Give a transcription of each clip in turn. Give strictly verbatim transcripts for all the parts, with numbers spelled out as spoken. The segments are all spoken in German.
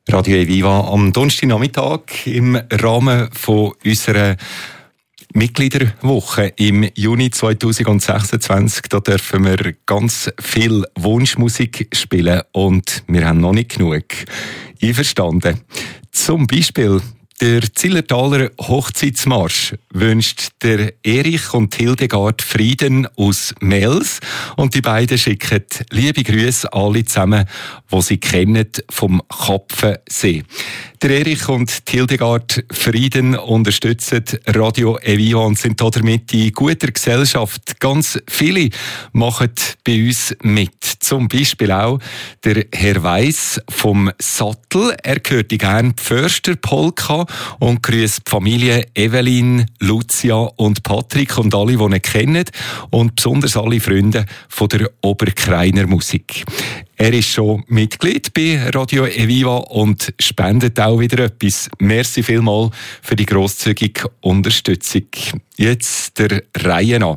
Radio Eviva am Donnerstagnachmittag im Rahmen von unserer Mitgliederwoche im Juni zweitausendsechsundzwanzig. Da dürfen wir ganz viel Wunschmusik spielen und wir haben noch nicht genug. Einverstanden? Zum Beispiel der Zillertaler Hochzeitsmarsch wünscht der Erich und Hildegard Frieden aus Mels und die beiden schicken liebe Grüße alle zusammen, die sie kennen vom Kapfensee. Der Erich und Hildegard Frieden unterstützen Radio Eviva und sind damit in guter Gesellschaft. Ganz viele machen bei uns mit. Zum Beispiel auch der Herr Weiss vom Sattel. Er hört gerne die Försterpolka und grüßt die Familie Evelyn, Lucia und Patrick und alle, die ihn kennen und besonders alle Freunde von der Oberkreiner Musik. Er ist schon Mitglied bei Radio Eviva und spendet auch wieder etwas. Merci vielmals für die grosszügige Unterstützung. Jetzt der Reihe nach.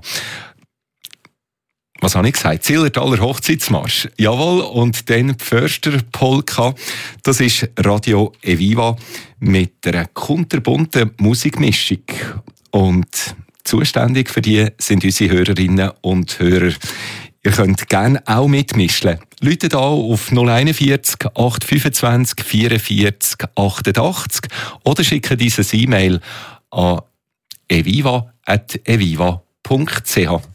Was habe ich gesagt? Zillertaler Hochzeitsmarsch. Jawohl, und dann die Försterpolka. Das ist Radio Eviva mit einer kunterbunten Musikmischung. Und zuständig für die sind unsere Hörerinnen und Hörer. Ihr könnt gerne auch mitmischen. Läutet an auf null einundvierzig achthundertfünfundzwanzig vierundvierzig achtundachtzig oder schickt dieses E-Mail an eviva at eviva punkt c h.